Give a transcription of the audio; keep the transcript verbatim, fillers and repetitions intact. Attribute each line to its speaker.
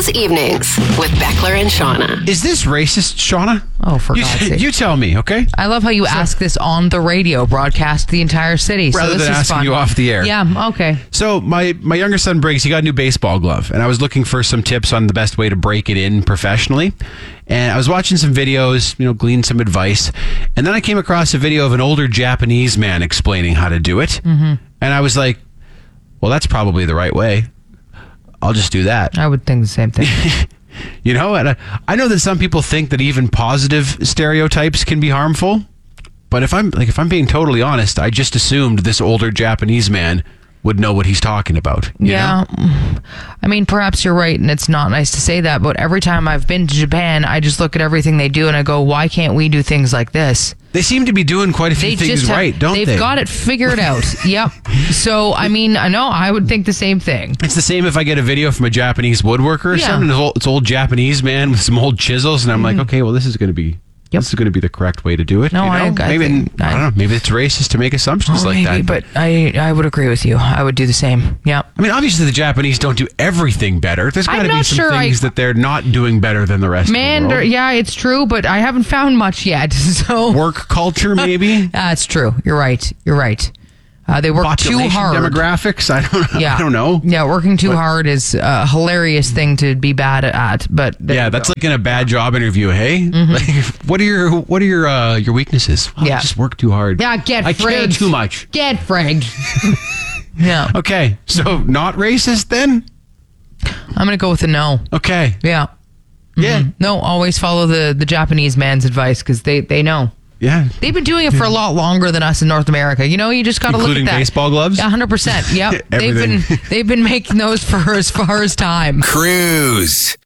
Speaker 1: Cruise Evenings with Beckler and Shauna.
Speaker 2: Is this racist, Shauna?
Speaker 3: Oh, for
Speaker 2: you,
Speaker 3: God's sake.
Speaker 2: You tell me, okay?
Speaker 3: I love how you so, ask this on the radio, broadcast the entire city.
Speaker 2: Rather
Speaker 3: so this
Speaker 2: than
Speaker 3: is
Speaker 2: asking
Speaker 3: fun.
Speaker 2: you off the air.
Speaker 3: Yeah, okay.
Speaker 2: So my, my younger son, Briggs, he got a new baseball glove, and I was looking for some tips on the best way to break it in professionally. And I was watching some videos, you know, gleaned some advice. And then I came across a video of an older Japanese man explaining how to do it. Mm-hmm. And I was like, well, that's probably the right way. I'll just do that.
Speaker 3: I would think the same thing.
Speaker 2: You know, and I, I know that some people think that even positive stereotypes can be harmful. But if I'm like, if I'm being totally honest, I just assumed this older Japanese man would know what he's talking about. You
Speaker 3: yeah.
Speaker 2: know?
Speaker 3: I mean, perhaps you're right, and it's not nice to say that, but every time I've been to Japan, I just look at everything they do and I go, why can't we do things like this?
Speaker 2: They seem to be doing quite a few
Speaker 3: they
Speaker 2: things
Speaker 3: just have,
Speaker 2: right, don't
Speaker 3: they've
Speaker 2: they?
Speaker 3: They've got it figured out. Yep. So, I mean, I know I would think the same thing.
Speaker 2: It's the same if I get a video from a Japanese woodworker or
Speaker 3: yeah.
Speaker 2: something. It's old, it's old Japanese man with some old chisels, and I'm mm-hmm. like, okay, well, this is going to be... Yep. This is going to be the correct way to do it.
Speaker 3: No,
Speaker 2: you know?
Speaker 3: I, I
Speaker 2: maybe
Speaker 3: think,
Speaker 2: I, I don't know. Maybe it's racist to make assumptions
Speaker 3: oh,
Speaker 2: like
Speaker 3: maybe,
Speaker 2: that.
Speaker 3: But I, I would agree with you. I would do the same. Yeah.
Speaker 2: I mean, obviously the Japanese don't do everything better. There's got to be some
Speaker 3: sure
Speaker 2: things
Speaker 3: I,
Speaker 2: that they're not doing better than the rest
Speaker 3: man,
Speaker 2: of the world.
Speaker 3: Yeah, it's true, but I haven't found much yet. So
Speaker 2: work culture, maybe.
Speaker 3: That's true. You're right. You're right. Uh, they work
Speaker 2: Population
Speaker 3: too hard.
Speaker 2: Demographics. I don't.
Speaker 3: Yeah.
Speaker 2: I don't know.
Speaker 3: Yeah, working too
Speaker 2: but,
Speaker 3: hard is a hilarious thing to be bad at. But
Speaker 2: yeah, that's go. like in a bad job interview. Hey, mm-hmm. like, what are your what are your uh, your weaknesses? Well,
Speaker 3: yeah,
Speaker 2: I just work too hard.
Speaker 3: Yeah, get
Speaker 2: I
Speaker 3: frigged.
Speaker 2: care too much.
Speaker 3: Get frigged. Yeah.
Speaker 2: Okay, so not racist then.
Speaker 3: I'm gonna go with a no.
Speaker 2: Okay.
Speaker 3: Yeah.
Speaker 2: Yeah.
Speaker 3: Mm-hmm. No, always follow the the Japanese man's advice because they they know.
Speaker 2: Yeah.
Speaker 3: They've been doing it for a lot longer than us in North America. You know, you just got to look at that.
Speaker 2: Including baseball gloves?
Speaker 3: Yeah, one hundred percent. Yep. they've been they've been making those for as far as time.
Speaker 4: Cruise.